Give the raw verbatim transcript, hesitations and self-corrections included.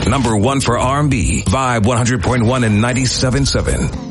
number one for R and B, Vibe one hundred point one and ninety-seven point seven.